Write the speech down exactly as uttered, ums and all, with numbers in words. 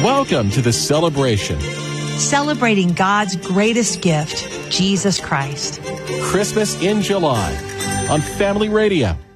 Welcome to the celebration. Celebrating God's greatest gift, Jesus Christ. Christmas in July on Family Radio.